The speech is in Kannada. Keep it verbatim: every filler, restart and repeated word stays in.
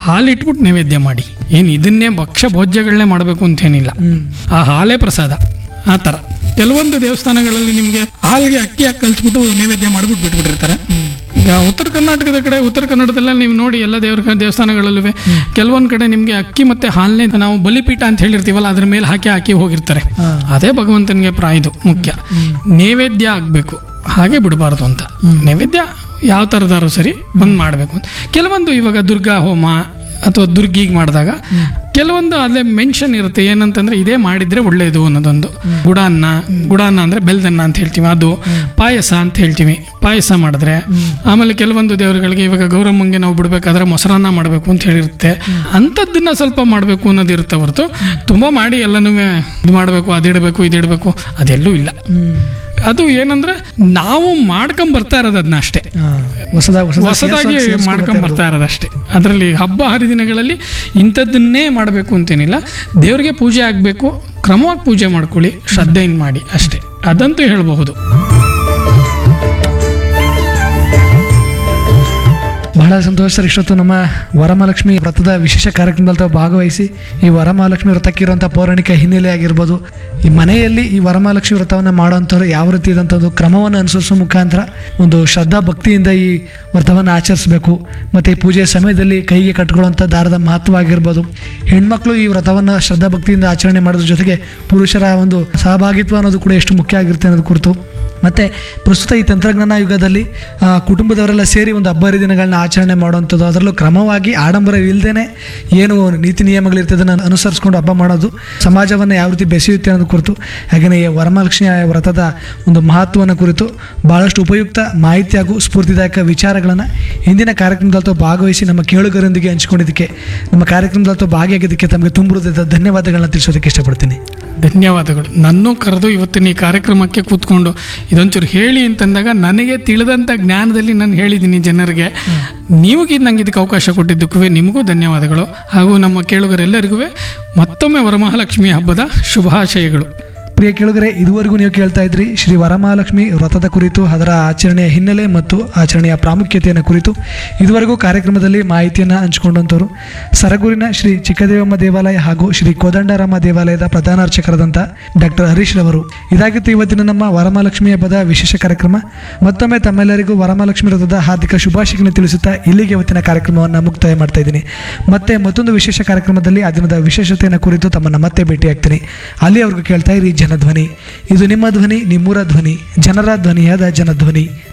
ಹಾಲು ಇಟ್ಬಿಟ್ಟು ನೈವೇದ್ಯ ಮಾಡಿ. ಏನು ಇದನ್ನೇ ಭಕ್ಷ್ಯ ಭೋಜ್ಯಗಳನ್ನೇ ಮಾಡಬೇಕು ಅಂತೇನಿಲ್ಲ. ಆ ಹಾಲೇ ಪ್ರಸಾದ ಆ ಥರ. ಕೆಲವೊಂದು ದೇವಸ್ಥಾನಗಳಲ್ಲಿ ನಿಮಗೆ ಹಾಲಿಗೆ ಅಕ್ಕಿ ಹಾಕಿ ಕಲಿಸ್ಬಿಟ್ಟು ನೈವೇದ್ಯ ಮಾಡಿಬಿಟ್ಟು ಬಿಟ್ಬಿಟ್ಟಿರ್ತಾರೆ. ಈಗ ಉತ್ತರ ಕರ್ನಾಟಕದ ಕಡೆ, ಉತ್ತರ ಕನ್ನಡದಲ್ಲ ನೀವು ನೋಡಿ ಎಲ್ಲ ದೇವ್ರ ದೇವಸ್ಥಾನಗಳಲ್ಲೂ ಕೆಲವೊಂದು ಕಡೆ ನಿಮಗೆ ಅಕ್ಕಿ ಮತ್ತೆ ಹಾಲನ್ನೇ ನಾವು ಬಲಿಪೀಠ ಅಂತ ಹೇಳಿರ್ತೀವಲ್ಲ, ಅದ್ರ ಮೇಲೆ ಹಾಕಿ ಹಾಕಿ ಹೋಗಿರ್ತಾರೆ. ಅದೇ ಭಗವಂತನಿಗೆ ಪ್ರಾಯದು ಮುಖ್ಯ. ನೈವೇದ್ಯ ಆಗಬೇಕು, ಹಾಗೆ ಬಿಡಬಾರ್ದು ಅಂತ. ನೈವೇದ್ಯ ಯಾವ ಥರದಾರು ಸರಿ ಬಂದ್ ಮಾಡಬೇಕು ಅಂತ. ಕೆಲವೊಂದು ಇವಾಗ ದುರ್ಗಾ ಹೋಮ ಅಥವಾ ದುರ್ಗಿಗೆ ಮಾಡಿದಾಗ ಕೆಲವೊಂದು ಅಲ್ಲೇ ಮೆನ್ಷನ್ ಇರುತ್ತೆ, ಏನಂತಂದ್ರೆ ಇದೇ ಮಾಡಿದ್ರೆ ಒಳ್ಳೇದು ಅನ್ನೋದೊಂದು. ಗುಡಾನ್ನ ಗುಡಾನ್ನ ಅಂದ್ರೆ ಬೆಲ್ದನ್ನ ಅಂತ ಹೇಳ್ತೀವಿ, ಅದು ಪಾಯಸ ಅಂತ ಹೇಳ್ತೀವಿ, ಪಾಯಸ ಮಾಡಿದ್ರೆ. ಆಮೇಲೆ ಕೆಲವೊಂದು ದೇವರುಗಳಿಗೆ ಇವಾಗ ಗೌರಮ್ಮಂಗೆ ನಾವು ಬಿಡ್ಬೇಕಾದ್ರೆ ಮೊಸರನ್ನ ಮಾಡಬೇಕು ಅಂತ ಹೇಳಿರುತ್ತೆ. ಅಂಥದ್ದನ್ನ ಸ್ವಲ್ಪ ಮಾಡಬೇಕು ಅನ್ನೋದು ಇರುತ್ತೆ ಹೊರತು ತುಂಬಾ ಮಾಡಿ ಎಲ್ಲನೂ ಇದು ಮಾಡಬೇಕು, ಅದಿಡಬೇಕು ಇದಿಡಬೇಕು ಅದೆಲ್ಲೂ ಇಲ್ಲ. ಅದು ಏನಂದ್ರೆ ನಾವು ಮಾಡ್ಕೊಂಡ್ ಬರ್ತಾ ಇರೋದು ಅದನ್ನ ಅಷ್ಟೇ, ಹೊಸದಾಗಿ ಮಾಡ್ಕೊಂಡ್ ಬರ್ತಾ ಇರೋದಷ್ಟೇ. ಅದರಲ್ಲಿ ಹಬ್ಬ ಹರಿದಿನಗಳಲ್ಲಿ ಇಂಥದ್ದನ್ನೇ ಮಾಡಬೇಕು ಅಂತೇನಿಲ್ಲ. ದೇವರಿಗೆ ಪೂಜೆ ಆಗಬೇಕು, ಕ್ರಮವಾಗಿ ಪೂಜೆ ಮಾಡ್ಕೊಳ್ಳಿ, ಶ್ರದ್ಧೆಯಿಂದ ಮಾಡಿ ಅಷ್ಟೇ, ಅದಂತೂ ಹೇಳಬಹುದು. ಬಹಳ ಸಂತೋಷ ಸರ್. ಇಷ್ಟೊತ್ತು ನಮ್ಮ ವರಮಹಾಲಕ್ಷ್ಮಿ ವ್ರತದ ವಿಶೇಷ ಕಾರ್ಯಕ್ರಮದಲ್ಲಿ ತಾವು ಭಾಗವಹಿಸಿ ಈ ವರಮಹಾಲಕ್ಷ್ಮಿ ವ್ರತಕ್ಕಿರುವಂಥ ಪೌರಾಣಿಕ ಹಿನ್ನೆಲೆ ಆಗಿರ್ಬೋದು, ಈ ಮನೆಯಲ್ಲಿ ಈ ವರಮಹಾಲಕ್ಷ್ಮಿ ವ್ರತವನ್ನು ಮಾಡುವಂಥವ್ರು ಯಾವ ರೀತಿ ಇದಂಥದ್ದು ಕ್ರಮವನ್ನು ಅನುಸರಿಸೋ ಮುಖಾಂತರ ಒಂದು ಶ್ರದ್ಧಾ ಭಕ್ತಿಯಿಂದ ಈ ವ್ರತವನ್ನು ಆಚರಿಸಬೇಕು, ಮತ್ತು ಈ ಪೂಜೆಯ ಸಮಯದಲ್ಲಿ ಕೈಗೆ ಕಟ್ಕೊಳ್ಳುವಂಥ ದಾರದ ಮಹತ್ವ ಆಗಿರ್ಬೋದು, ಹೆಣ್ಮಕ್ಳು ಈ ವ್ರತವನ್ನು ಶ್ರದ್ಧಾ ಭಕ್ತಿಯಿಂದ ಆಚರಣೆ ಮಾಡೋದ್ರ ಜೊತೆಗೆ ಪುರುಷರ ಒಂದು ಸಹಭಾಗಿತ್ವ ಅನ್ನೋದು ಕೂಡ ಎಷ್ಟು ಮುಖ್ಯ ಆಗಿರುತ್ತೆ ಅನ್ನೋದು ಕುರಿತು, ಮತ್ತು ಪ್ರಸ್ತುತ ಈ ತಂತ್ರಜ್ಞಾನ ಯುಗದಲ್ಲಿ ಕುಟುಂಬದವರೆಲ್ಲ ಸೇರಿ ಒಂದು ಹಬ್ಬ ಹರಿದಿನಗಳನ್ನ ಆಚರಣೆ ಮಾಡುವಂಥದ್ದು, ಅದರಲ್ಲೂ ಕ್ರಮವಾಗಿ ಆಡಂಬರ ಇಲ್ಲದೇ ಏನು ನೀತಿ ನಿಯಮಗಳಿರ್ತದೆ ಅದನ್ನು ಅನುಸರಿಸ್ಕೊಂಡು ಹಬ್ಬ ಮಾಡೋದು ಸಮಾಜವನ್ನು ಯಾವ ರೀತಿ ಬೆಸೆಯುತ್ತೆ ಅನ್ನೋದು ಕುರಿತು, ಹಾಗೆಯೇ ಈ ವರಮಹಾಲಕ್ಷ್ಮಿ ವ್ರತದ ಒಂದು ಮಹತ್ವವನ್ನು ಕುರಿತು ಭಾಳಷ್ಟು ಉಪಯುಕ್ತ ಮಾಹಿತಿ ಹಾಗೂ ಸ್ಫೂರ್ತಿದಾಯಕ ವಿಚಾರಗಳನ್ನು ಇಂದಿನ ಕಾರ್ಯಕ್ರಮದಲ್ಲಿ ಭಾಗವಹಿಸಿ ನಮ್ಮ ಕೇಳುಗರೊಂದಿಗೆ ಹಂಚಿಕೊಂಡಿದ್ದಕ್ಕೆ, ನಮ್ಮ ಕಾರ್ಯಕ್ರಮದಲ್ಲಿ ಭಾಗಿಯಾಗಿದ್ದಕ್ಕೆ ತಮಗೆ ತುಂಬ ಹೃದಯದ ಧನ್ಯವಾದಗಳನ್ನ ತಿಳಿಸೋದಕ್ಕೆ ಇಷ್ಟಪಡ್ತೀನಿ. ಧನ್ಯವಾದಗಳು. ನನ್ನೂ ಕರೆದು ಇವತ್ತಿನ ಈ ಕಾರ್ಯಕ್ರಮಕ್ಕೆ ಕೂತ್ಕೊಂಡು ಇದೊಂಚೂರು ಹೇಳಿ ಅಂತಂದಾಗ ನನಗೆ ತಿಳಿದಂಥ ಜ್ಞಾನದಲ್ಲಿ ನಾನು ಹೇಳಿದ್ದೀನಿ ಜನರಿಗೆ. ನೀವು ನಂಗೆ ಇದಕ್ಕೆ ಅವಕಾಶ ಕೊಟ್ಟಿದ್ದಕ್ಕೂ ನಿಮಗೂ ಧನ್ಯವಾದಗಳು. ಹಾಗೂ ನಮ್ಮ ಕೇಳುಗರೆಲ್ಲರಿಗೂ ಮತ್ತೊಮ್ಮೆ ವರಮಹಾಲಕ್ಷ್ಮಿ ಹಬ್ಬದ ಶುಭಾಶಯಗಳು. ಪ್ರಿಯ ಕೇಳುಗರೆ, ಇದುವರೆಗೂ ನೀವು ಕೇಳ್ತಾ ಇದ್ರಿ ಶ್ರೀ ವರಮಹಾಲಕ್ಷ್ಮಿ ವ್ರತದ ಕುರಿತು, ಅದರ ಆಚರಣೆಯ ಹಿನ್ನೆಲೆ ಮತ್ತು ಆಚರಣೆಯ ಪ್ರಾಮುಖ್ಯತೆಯನ್ನು ಕುರಿತು ಇದುವರೆಗೂ ಕಾರ್ಯಕ್ರಮದಲ್ಲಿ ಮಾಹಿತಿಯನ್ನು ಹಂಚಿಕೊಂಡಂಥವರು ಸರಗೂರಿನ ಶ್ರೀ ಚಿಕ್ಕದೇವಮ್ಮ ದೇವಾಲಯ ಹಾಗೂ ಶ್ರೀ ಕೋದಂಡರಾಮ ದೇವಾಲಯದ ಪ್ರಧಾನ ಅರ್ಚಕರಾದಂಥ ಡಾಕ್ಟರ್ ಹರೀಶ್ ರವರು. ಇದಾಗಿತ್ತು ಇವತ್ತಿನ ನಮ್ಮ ವರಮಹಾಲಕ್ಷ್ಮಿ ಹಬ್ಬದ ವಿಶೇಷ ಕಾರ್ಯಕ್ರಮ. ಮತ್ತೊಮ್ಮೆ ತಮ್ಮೆಲ್ಲರಿಗೂ ವರಮಹಾಲಕ್ಷ್ಮಿ ವ್ರತದ ಹಾರ್ದಿಕ ಶುಭಾಶಯಗಳನ್ನು ತಿಳಿಸುತ್ತಾ ಇಲ್ಲಿಗೆ ಇವತ್ತಿನ ಕಾರ್ಯಕ್ರಮವನ್ನು ಮುಕ್ತಾಯ ಮಾಡ್ತಾ ಇದ್ದೀನಿ. ಮತ್ತೆ ಮತ್ತೊಂದು ವಿಶೇಷ ಕಾರ್ಯಕ್ರಮದಲ್ಲಿ ಆ ದಿನದ ವಿಶೇಷತೆಯನ್ನು ಕುರಿತು ತಮ್ಮನ್ನು ಮತ್ತೆ ಭೇಟಿಯಾಗ್ತೀನಿ. ಅಲ್ಲಿಯವರೆಗೂ ಕೇಳ್ತಾ ಇರಿ ಜನಧ್ವನಿ. ಇದು ನಿಮ್ಮ ಧ್ವನಿ, ನಿಮ್ಮೂರ ಧ್ವನಿ, ಜನರ ಧ್ವನಿಯಾದ ಜನಧ್ವನಿ.